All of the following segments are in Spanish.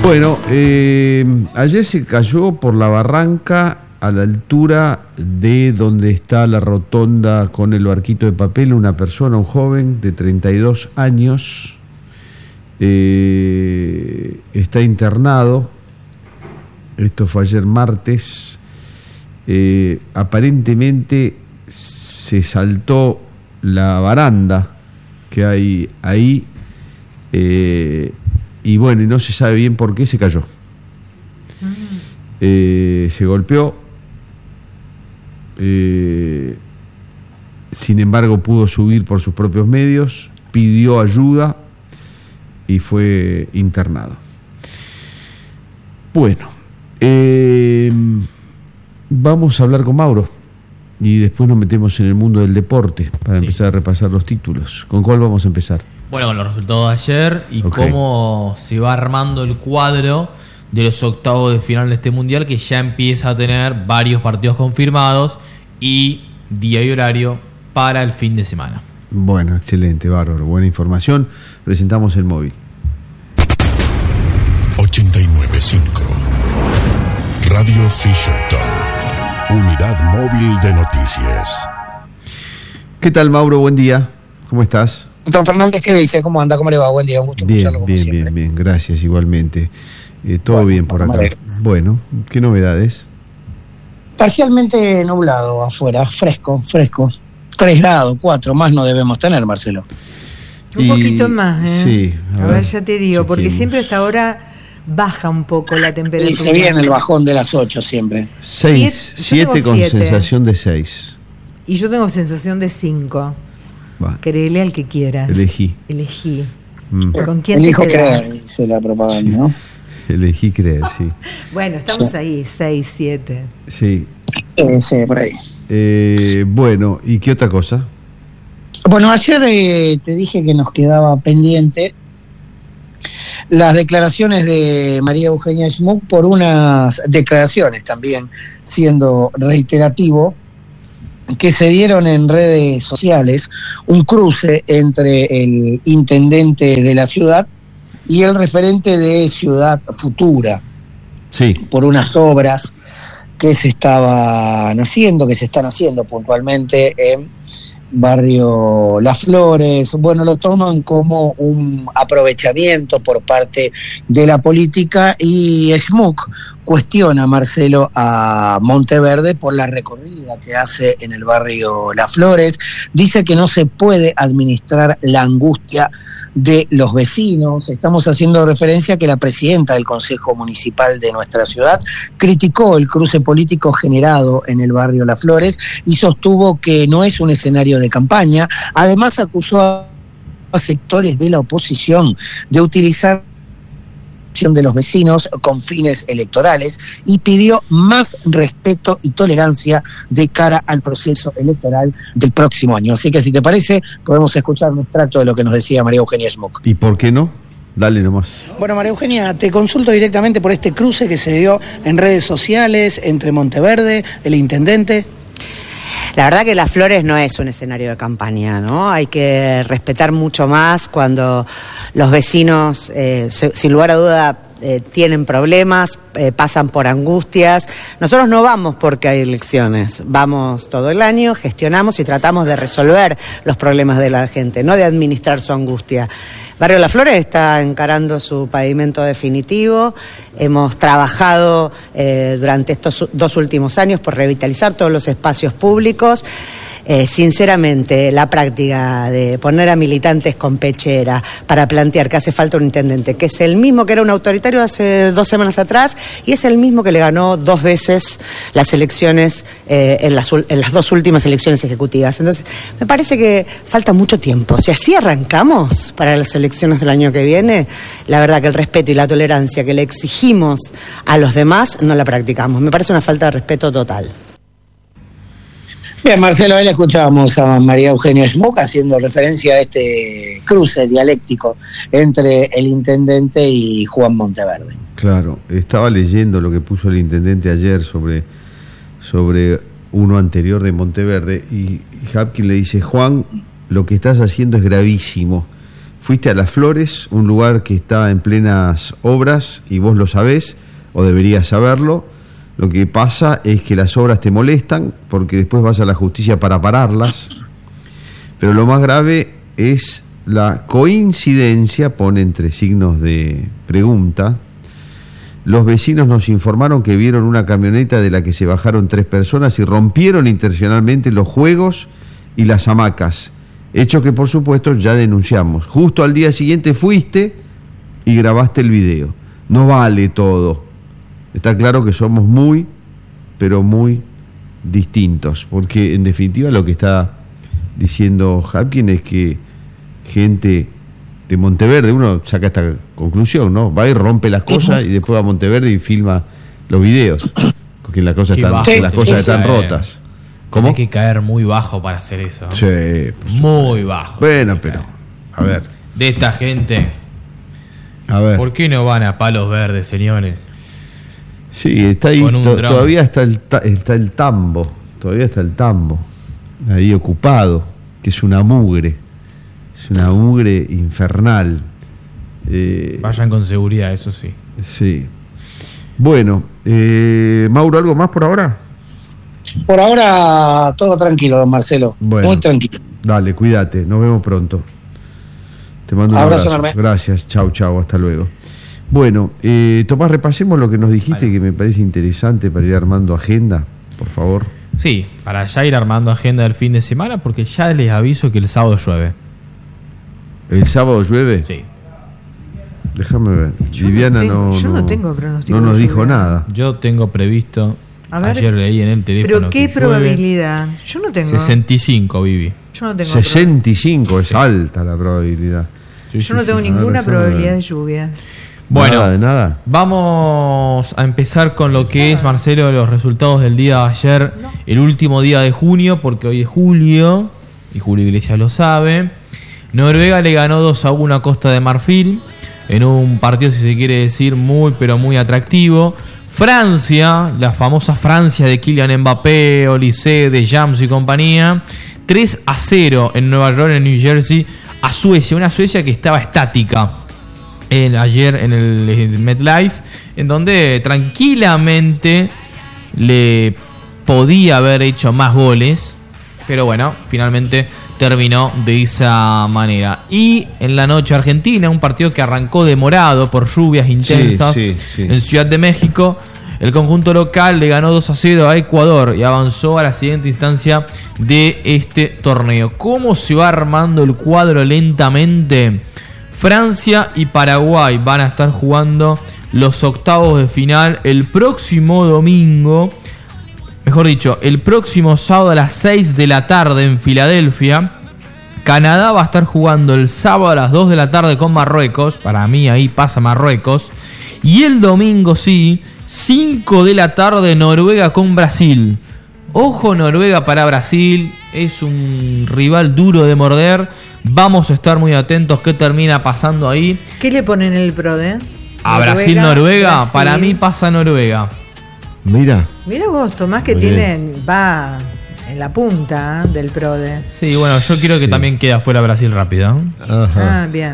Bueno, ayer se cayó por la barranca a la altura de donde está la rotonda con el barquito de papel una persona, un joven de 32 años, está internado. Esto fue ayer martes. Aparentemente se saltó la baranda que hay ahí, y bueno, y no se sabe bien por qué se cayó. Se golpeó, sin embargo pudo subir por sus propios medios, pidió ayuda y fue internado. Bueno, vamos a hablar con Mauro y después nos metemos en el mundo del deporte para empezar a repasar los títulos. ¿Con cuál vamos a empezar? Bueno, con los resultados de ayer y cómo se va armando el cuadro de los octavos de final de este mundial, que ya empieza a tener varios partidos confirmados y día y horario para el fin de semana. Bueno, excelente, bárbaro, buena información. Presentamos el móvil. 89.5 Radio Fisherton, unidad móvil de noticias. ¿Qué tal, Mauro? Buen día. ¿Cómo estás? Don Fernández, ¿qué dice? ¿Cómo anda? ¿Cómo le va? Buen día, un gusto escucharlo como siempre. Bien, gracias, igualmente. Todo bueno, bien por acá. Bueno, ¿qué novedades? Parcialmente nublado afuera, fresco. 3 grados, 4, más no debemos tener, Marcelo. Un poquito más, ¿eh? Sí. A ver, ya te digo, porque siempre hasta ahora baja un poco la temperatura. Y se viene el bajón de las 8 siempre. 7 con 7. Sensación de 6. Y yo tengo sensación de 5. Créele al que quieras. Elegí. ¿Con quién elijo te quedas? creer, dice la propaganda, ¿no? Elegí creer, sí. Bueno, estamos ahí, 6, 7. Sí, por ahí. Bueno, ¿y qué otra cosa? Bueno, ayer te dije que nos quedaba pendiente las declaraciones de María Eugenia Schmuck, por unas declaraciones también, siendo reiterativo, que se dieron en redes sociales, un cruce entre el intendente de la ciudad y el referente de Ciudad Futura, sí, por unas obras que se están haciendo puntualmente en barrio Las Flores. Bueno, lo toman como un aprovechamiento por parte de la política, y Schmuck cuestiona, Marcelo, a Monteverde por la recorrida que hace en el barrio Las Flores. Dice que no se puede administrar la angustia de los vecinos. Estamos haciendo referencia a que la presidenta del Consejo Municipal de nuestra ciudad criticó el cruce político generado en el barrio Las Flores y sostuvo que no es un escenario de campaña. Además, acusó a sectores de la oposición de utilizar de los vecinos con fines electorales y pidió más respeto y tolerancia de cara al proceso electoral del próximo año. Así que, si te parece, podemos escuchar un extracto de lo que nos decía María Eugenia Schmuck. ¿Y por qué no? Dale nomás. Bueno, María Eugenia, te consulto directamente por este cruce que se dio en redes sociales entre Monteverde, el intendente. La verdad que Las Flores no es un escenario de campaña, ¿no? Hay que respetar mucho más cuando los vecinos, sin lugar a duda, tienen problemas, pasan por angustias. Nosotros no vamos porque hay elecciones, vamos todo el año, gestionamos y tratamos de resolver los problemas de la gente, no de administrar su angustia. Barrio Las Flores está encarando su pavimento definitivo. Hemos trabajado durante estos 2 últimos años por revitalizar todos los espacios públicos. Sinceramente, la práctica de poner a militantes con pechera para plantear que hace falta un intendente, que es el mismo que era un autoritario hace 2 semanas atrás y es el mismo que le ganó 2 veces las elecciones en las 2 últimas elecciones ejecutivas. Entonces, me parece que falta mucho tiempo. Si así arrancamos para las elecciones del año que viene, la verdad que el respeto y la tolerancia que le exigimos a los demás no la practicamos. Me parece una falta de respeto total. Bien, Marcelo, ahí le escuchábamos a María Eugenia Schmuck haciendo referencia a este cruce dialéctico entre el intendente y Juan Monteverde. Claro, estaba leyendo lo que puso el intendente ayer sobre uno anterior de Monteverde, y Hapkin le dice: Juan, lo que estás haciendo es gravísimo. fuiste a Las Flores, un lugar que está en plenas obras, y vos lo sabés, o deberías saberlo. Lo que pasa es que las obras te molestan, porque después vas a la justicia para pararlas. Pero lo más grave es la coincidencia, pone entre signos de pregunta. Los vecinos nos informaron que vieron una camioneta de la que se bajaron 3 personas y rompieron intencionalmente los juegos y las hamacas, hecho que por supuesto ya denunciamos. Justo al día siguiente fuiste y grabaste el video. No vale todo. Está claro que somos muy, pero muy distintos, porque en definitiva lo que está diciendo Hapkin es que gente de Monteverde, uno saca esta conclusión, ¿no? Va y rompe las cosas y después va a Monteverde y filma los videos, porque las cosas están rotas. ¿Cómo? Hay que caer muy bajo para hacer eso, ¿no? Sí, muy bajo. Bueno, pero a ver, de esta gente, a ver, ¿por qué no van a Palos Verdes, señores? Sí, está ahí, todavía está el tambo, todavía está el tambo ahí ocupado, que es una mugre infernal. Vayan con seguridad, eso sí. Sí. Bueno, Mauro, ¿algo más por ahora? Por ahora todo tranquilo, don Marcelo. Bueno, muy tranquilo. Dale, cuídate, nos vemos pronto. Te mando un abrazo. Enorme. Gracias, chau, hasta luego. Bueno, Tomás, repasemos lo que nos dijiste, vale, que me parece interesante para ir armando agenda, por favor. Sí, para ya ir armando agenda del fin de semana, porque ya les aviso que el sábado llueve. ¿El sábado llueve? Sí. Déjame ver. Viviana no tengo pronóstico. No nos dijo nada. Yo tengo previsto. Ayer leí en el teléfono. ¿Pero qué probabilidad? Yo no tengo. 65, Vivi. Yo no tengo. 65, es alta la probabilidad. Yo no tengo ninguna probabilidad de lluvias. Bueno, nada de nada. Vamos a empezar con lo que es, Marcelo, los resultados del día de ayer, el último día de junio, porque hoy es julio, y Julio Iglesias lo sabe. Noruega le ganó 2-1 a Costa de Marfil, en un partido, si se quiere decir, muy, pero muy atractivo. Francia, la famosa Francia de Kylian Mbappé, Olise, Deschamps y compañía, 3-0 en Nueva York, en New Jersey, a Suecia, una Suecia que estaba estática ayer en el MetLife, en donde tranquilamente le podía haber hecho más goles, pero bueno, finalmente terminó de esa manera. Y en la noche Argentina, un partido que arrancó demorado por lluvias intensas en Ciudad de México, el conjunto local le ganó 2-0 a Ecuador y avanzó a la siguiente instancia de este torneo. ¿Cómo se va armando el cuadro lentamente? Francia y Paraguay van a estar jugando los octavos de final el próximo domingo, mejor dicho, el próximo sábado a las 6 de la tarde en Filadelfia. Canadá va a estar jugando el sábado a las 2 de la tarde con Marruecos. Para mí ahí pasa Marruecos. Y el domingo, sí, 5 de la tarde, Noruega con Brasil. Ojo Noruega para Brasil, es un rival duro de morder. Vamos a estar muy atentos qué termina pasando ahí. ¿Qué le ponen el PRODE? A Brasil-Noruega, para mí pasa Noruega. Mira vos, Tomás, que va en la punta del PRODE. Sí, bueno, yo quiero que también quede afuera Brasil rápido. Ajá. Ah, bien.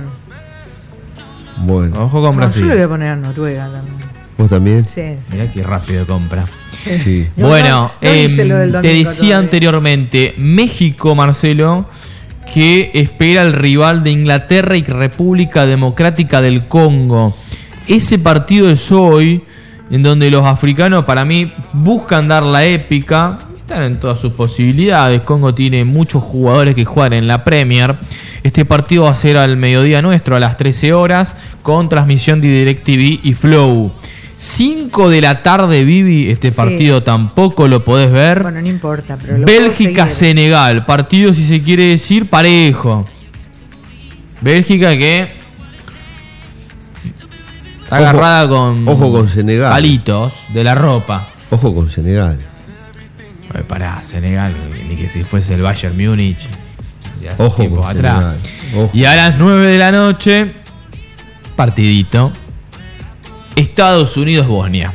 Bueno. Ojo con Brasil. Yo le voy a poner a Noruega también. ¿Vos también? Sí. Mirá qué rápido compra. Sí. Bueno, te decía anteriormente, México, Marcelo, que espera el rival de Inglaterra y República Democrática del Congo. Ese partido es hoy, en donde los africanos, para mí, buscan dar la épica. Están en todas sus posibilidades. Congo tiene muchos jugadores que juegan en la Premier. Este partido va a ser al mediodía nuestro, a las 13 horas, con transmisión de DirecTV y Flow. 5 de la tarde, Vivi, este partido tampoco lo podés ver. Bueno, no importa, pero lo Bélgica-Senegal, partido, si se quiere decir, parejo. Bélgica que está agarrada con Senegal. Palitos de la ropa. Ojo con Senegal. Pará, Senegal, ni que si fuese el Bayern Múnich. Ojo con atrás. Senegal. Ojo. Y a las 9 de la noche, partidito. Estados Unidos-Bosnia.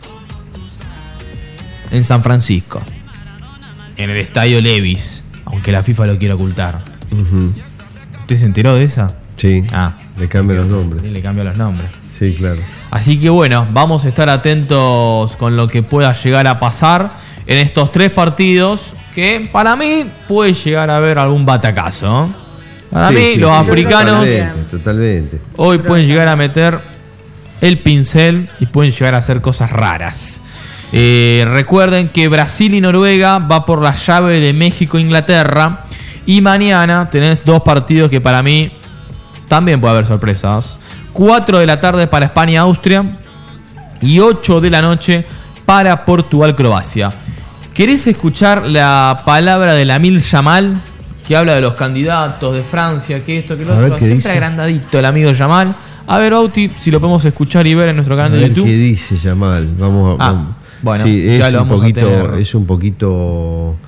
En San Francisco. En el estadio Levi's. Aunque la FIFA lo quiera ocultar. Uh-huh. ¿Usted se enteró de esa? Sí, le cambian los nombres. Le cambian los nombres. Sí, claro. Así que bueno, vamos a estar atentos con lo que pueda llegar a pasar en estos 3 partidos, que para mí puede llegar a haber algún batacazo. Para mí, los africanos totalmente. Hoy pueden llegar a meter el pincel y pueden llegar a hacer cosas raras. Recuerden que Brasil y Noruega va por la llave de México-Inglaterra. Y mañana tenés 2 partidos que para mí también puede haber sorpresas. 4 de la tarde para España-Austria y 8 de la noche para Portugal-Croacia. ¿Querés escuchar la palabra de Lamine Yamal, que habla de los candidatos de Francia, que esto, que lo otro? Siempre agrandadito el amigo Yamal. A ver, Bauti, si lo podemos escuchar y ver en nuestro canal de YouTube. ¿Qué dice Yamal? Vamos. Bueno, sí, ya lo vamos a tener. Es un poquito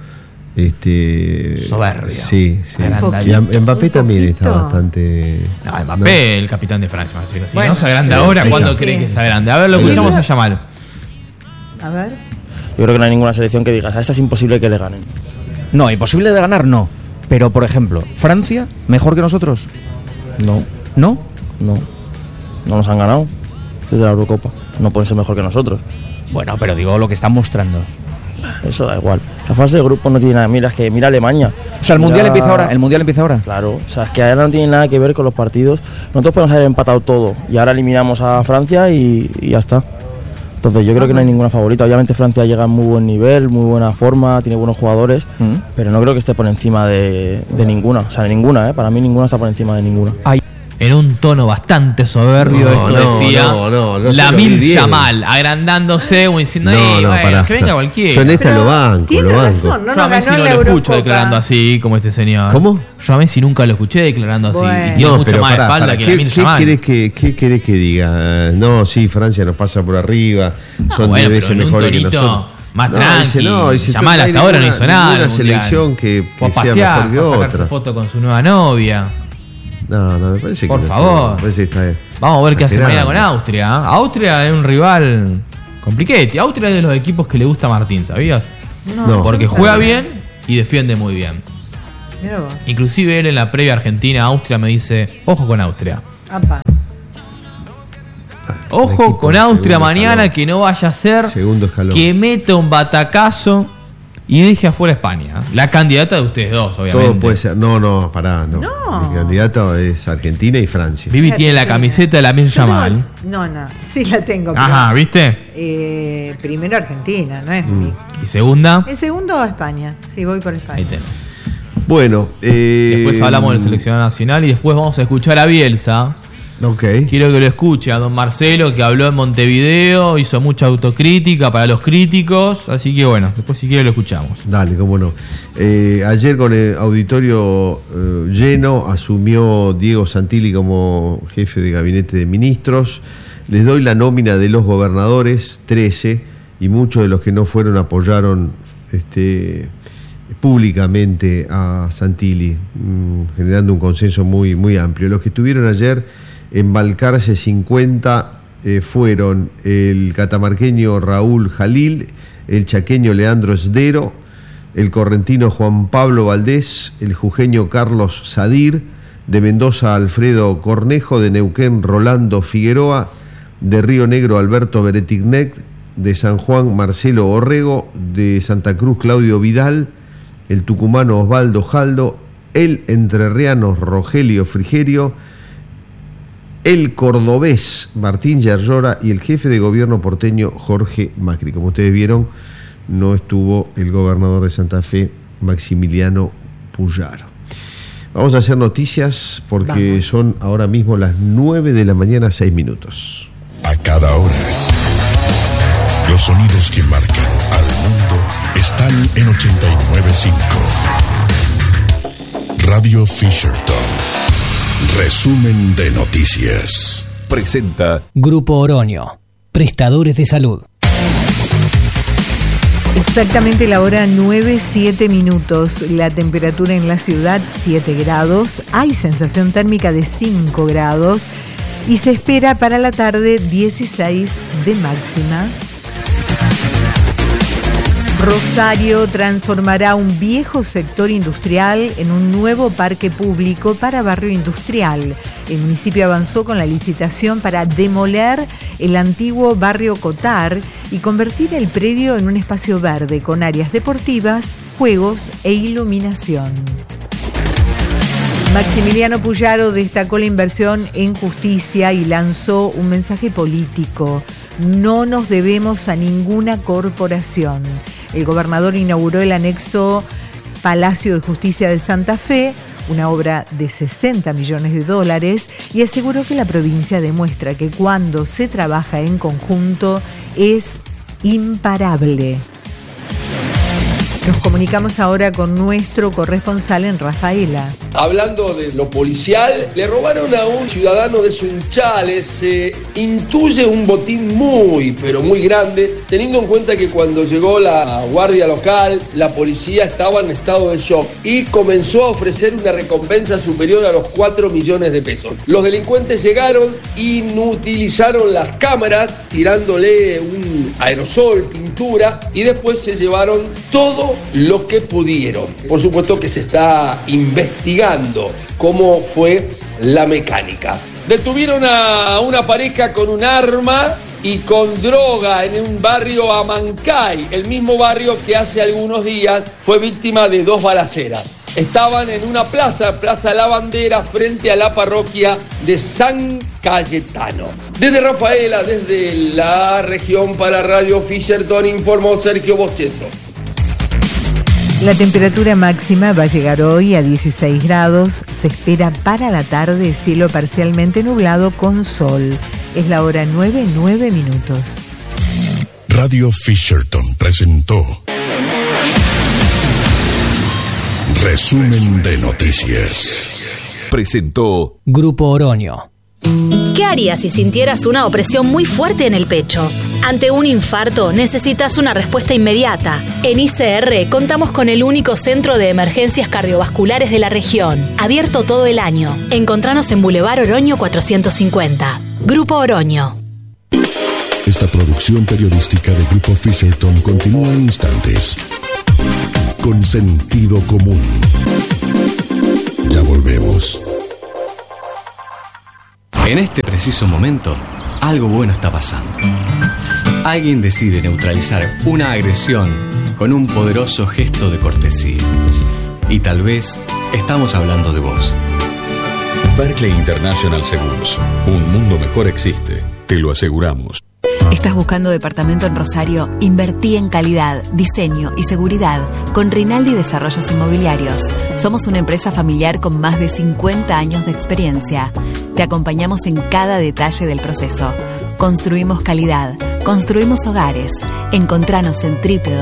soberbio. Sí. Y Mbappé también está bastante. No, Mbappé, el capitán de Francia, si no se agranda ahora, ¿cuándo creen que se agrande? A ver, lo escuchamos a Yamal. A ver. Yo creo que no hay ninguna selección que digas, a esta es imposible que le ganen. No, imposible de ganar no. Pero, por ejemplo, ¿Francia mejor que nosotros? No. ¿No? No nos han ganado desde la Eurocopa. No pueden ser mejor que nosotros. Bueno, pero digo lo que están mostrando. Eso da igual. La fase de grupo no tiene nada. Mira Alemania. O sea, el Mundial empieza ahora. Claro. O sea, es que ahora no tiene nada que ver con los partidos. Nosotros podemos haber empatado todo y ahora eliminamos a Francia y ya está. Entonces yo creo que no hay ninguna favorita. Obviamente Francia llega en muy buen nivel, muy buena forma, tiene buenos jugadores, pero no creo que esté por encima de ninguna. O sea, de ninguna, para mí ninguna está por encima de ninguna. En un tono bastante soberbio, decía Lamine Yamal, agrandándose, como diciendo, que venga cualquiera. Yo en esta lo banco. Razón, yo a Messi no lo escucho declarando así como este señor. ¿Cómo? Yo a Messi nunca lo escuché declarando así. Y tiene mucho más espalda que Lamine Yamal. ¿Qué querés que diga? No, sí, Francia nos pasa por arriba, son 10 veces mejores que nosotros. Más tranqui. Yamal hasta ahora no hizo nada. Una selección que sea mejor que otra. Sacarse foto con su nueva novia. No, me parece que por favor. Vamos a ver qué hace mañana con Austria. Austria es un rival compliquete. Austria es de los equipos que le gusta a Martín, ¿sabías? No. Porque juega bien y defiende muy bien. Mira vos. Inclusive él en la previa Argentina-Austria me dice, ojo con Austria. Apa. Ojo con Austria mañana, escalón. Que no vaya a ser que meta un batacazo y deje afuera España. La candidata de ustedes dos, obviamente. Todo puede ser. No, pará, no. El candidato es Argentina y Francia. Vivi tiene la camiseta de Lamine Yamal. No. Sí la tengo. Ajá, ¿viste? Primero Argentina, ¿no es? ¿Y segunda? En segundo España. Sí, voy por España. Ahí tenés. Bueno. Después hablamos del seleccionado nacional y después vamos a escuchar a Bielsa. Okay. Quiero que lo escuche a don Marcelo, que habló en Montevideo, hizo mucha autocrítica para los críticos, así que bueno, después si quiere lo escuchamos. Dale, cómo no. Ayer con el auditorio lleno asumió Diego Santilli como jefe de gabinete de ministros. Les doy la nómina de los gobernadores, 13, y muchos de los que no fueron apoyaron públicamente a Santilli, generando un consenso muy, muy amplio. Los que estuvieron ayer en Balcarce 50 fueron el catamarqueño Raúl Jalil, el chaqueño Leandro Esdero, el correntino Juan Pablo Valdés, el jujeño Carlos Sadir, de Mendoza Alfredo Cornejo, de Neuquén Rolando Figueroa, de Río Negro Alberto Beretignet, de San Juan Marcelo Orrego, de Santa Cruz Claudio Vidal, el tucumano Osvaldo Jaldo, el entrerriano Rogelio Frigerio, el cordobés Martín Yarlora y el jefe de gobierno porteño Jorge Macri. Como ustedes vieron, no estuvo el gobernador de Santa Fe, Maximiliano Puyaro. Vamos a hacer noticias porque son ahora mismo las 9 de la mañana, 6 minutos. A cada hora, los sonidos que marcan al mundo están en 89.5. Radio Fisherton. Resumen de noticias. Presenta Grupo Oroño, prestadores de salud. Exactamente la hora 9:07 minutos. La temperatura en la ciudad 7 grados. Hay sensación térmica de 5 grados. Y se espera para la tarde 16 de máxima. Rosario transformará un viejo sector industrial en un nuevo parque público para barrio industrial. El municipio avanzó con la licitación para demoler el antiguo barrio Cotar y convertir el predio en un espacio verde con áreas deportivas, juegos e iluminación. Maximiliano Puyaro destacó la inversión en justicia y lanzó un mensaje político. No nos debemos a ninguna corporación. El gobernador inauguró el anexo Palacio de Justicia de Santa Fe, una obra de $60 millones, y aseguró que la provincia demuestra que cuando se trabaja en conjunto es imparable. Nos comunicamos ahora con nuestro corresponsal en Rafaela. Hablando de lo policial, le robaron a un ciudadano de Sunchales. Se intuye un botín muy grande, teniendo en cuenta que cuando llegó la guardia local, la policía estaba en estado de shock y comenzó a ofrecer una recompensa superior a los 4 millones de pesos. Los delincuentes llegaron, inutilizaron las cámaras, tirándole un aerosol, pintura, y después se llevaron todo lo que pudieron. Por supuesto que se está investigando cómo fue la mecánica. Detuvieron a una pareja con un arma y con droga en un barrio Amancay, el mismo barrio que hace algunos días fue víctima de 2 balaceras. Estaban en una Plaza La Bandera, frente a la parroquia de San Cayetano. Desde Rafaela, desde la región para Radio Fisherton, informó Sergio Boschetto. La temperatura máxima va a llegar hoy a 16 grados. Se espera para la tarde cielo parcialmente nublado con sol. Es la hora 9:09. Radio Fisherton presentó Resumen de Noticias. Presentó Grupo Oroño. ¿Qué harías si sintieras una opresión muy fuerte en el pecho? Ante un infarto necesitas una respuesta inmediata. En ICR contamos con el único centro de emergencias cardiovasculares de la región, abierto todo el año. Encontranos en Boulevard Oroño 450. Grupo Oroño. Esta producción periodística de Grupo Fisherton continúa en instantes. Con sentido común. Ya volvemos. En este preciso momento, algo bueno está pasando. Alguien decide neutralizar una agresión con un poderoso gesto de cortesía. Y tal vez estamos hablando de vos. Berkeley International Seguros. Un mundo mejor existe, te lo aseguramos. ¿Estás buscando departamento en Rosario? Invertí en calidad, diseño y seguridad con Rinaldi Desarrollos Inmobiliarios. Somos una empresa familiar con más de 50 años de experiencia. Te acompañamos en cada detalle del proceso. Construimos calidad, construimos hogares. Encontranos en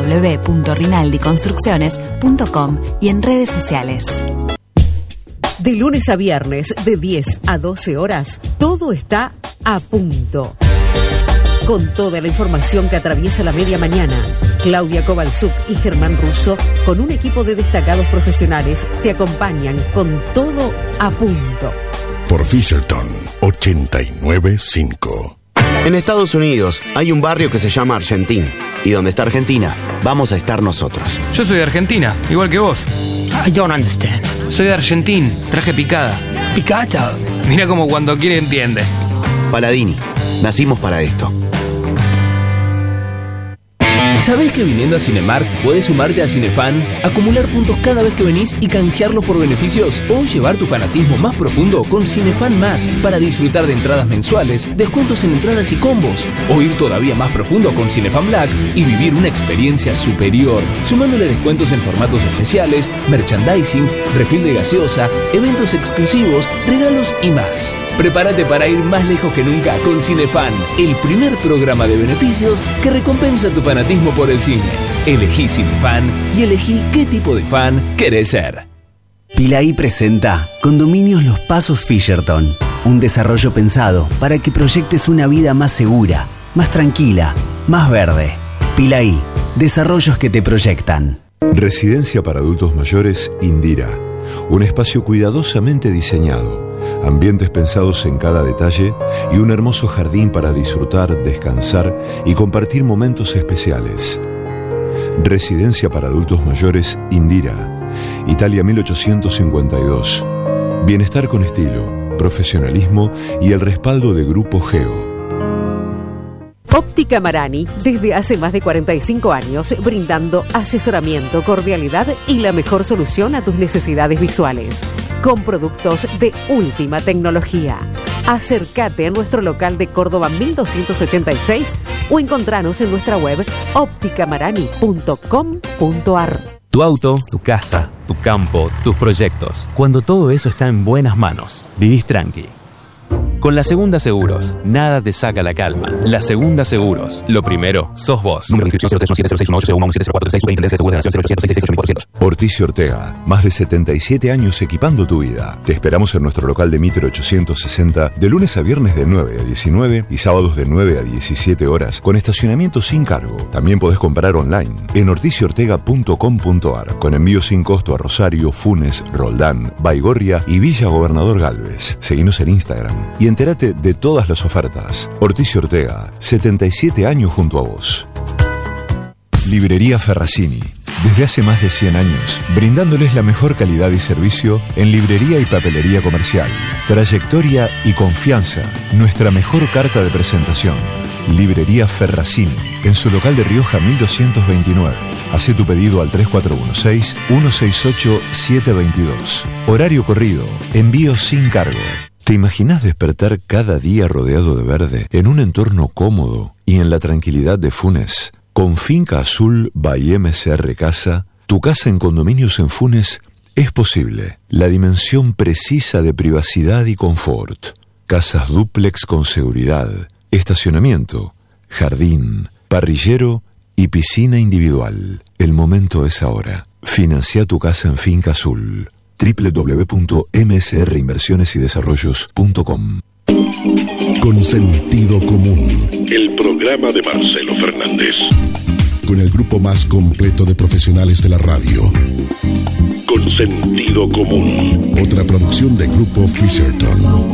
www.rinaldiconstrucciones.com y en redes sociales. De lunes a viernes, de 10 a 12 horas, todo está a punto. Con toda la información que atraviesa la media mañana, Claudia Kovalchuk y Germán Russo, con un equipo de destacados profesionales, te acompañan con todo a punto. Por Fisherton 89.5. En Estados Unidos hay un barrio que se llama Argentina. Y donde está Argentina, vamos a estar nosotros. Yo soy de Argentina, igual que vos. I don't understand. Soy de Argentina, traje picada. ¿Picada? Mira como cuando quiere entiende. Paladini, nacimos para esto. ¿Sabés que viniendo a Cinemark puedes sumarte a Cinefan, acumular puntos cada vez que venís y canjearlos por beneficios? O llevar tu fanatismo más profundo con Cinefan Más para disfrutar de entradas mensuales, descuentos en entradas y combos. O ir todavía más profundo con Cinefan Black y vivir una experiencia superior, sumándole descuentos en formatos especiales, merchandising, refil de gaseosa, eventos exclusivos, regalos y más. Prepárate para ir más lejos que nunca con Cinefan, el primer programa de beneficios que recompensa tu fanatismo por el cine. Elegí Cinefan y elegí qué tipo de fan querés ser. Pilaí presenta Condominios Los Pasos Fisherton, un desarrollo pensado para que proyectes una vida más segura, más tranquila, más verde. Pilaí, desarrollos que te proyectan. Residencia para adultos mayores Indira, un espacio cuidadosamente diseñado, ambientes pensados en cada detalle y un hermoso jardín para disfrutar, descansar y compartir momentos especiales. Residencia para adultos mayores Indira, Italia 1852. Bienestar con estilo, profesionalismo y el respaldo de Grupo Geo. Óptica Marani, desde hace más de 45 años, brindando asesoramiento, cordialidad y la mejor solución a tus necesidades visuales. Con productos de última tecnología. Acércate a nuestro local de Córdoba 1286 o encontranos en nuestra web opticamarani.com.ar. Tu auto, tu casa, tu campo, tus proyectos. Cuando todo eso está en buenas manos, vivís tranqui. Con La Segunda Seguros, nada te saca la calma. La Segunda Seguros, lo primero, sos vos. Número de inscripción 0317061861170436, Superintendencia de Seguros de la Nación 0800 Orticio Ortega, más de 77 años equipando tu vida. Te esperamos en nuestro local de Mitre 860, de lunes a viernes de 9 a 19 y sábados de 9 a 17 horas, con estacionamiento sin cargo. También podés comprar online en orticiortega.com.ar, con envío sin costo a Rosario, Funes, Roldán, Baigorria y Villa Gobernador Galvez. Seguinos en Instagram y entérate de todas las ofertas. Orticio Ortega, 77 años junto a vos. Librería Ferracini. Desde hace más de 100 años, brindándoles la mejor calidad y servicio en librería y papelería comercial. Trayectoria y confianza, nuestra mejor carta de presentación. Librería Ferracini, en su local de Rioja 1229. Hacé tu pedido al 3416-168-722. Horario corrido, envío sin cargo. ¿Te imaginas despertar cada día rodeado de verde, en un entorno cómodo y en la tranquilidad de Funes? Con Finca Azul by MCR Casa, tu casa en condominios en Funes es posible. La dimensión precisa de privacidad y confort. Casas dúplex con seguridad, estacionamiento, jardín, parrillero y piscina individual. El momento es ahora. Financia tu casa en Finca Azul. www.msrinversionesydesarrollos.com. Con sentido común, el programa de Marcelo Fernández, con el grupo más completo de profesionales de la radio. Con sentido común, otra producción de Grupo Fisherton.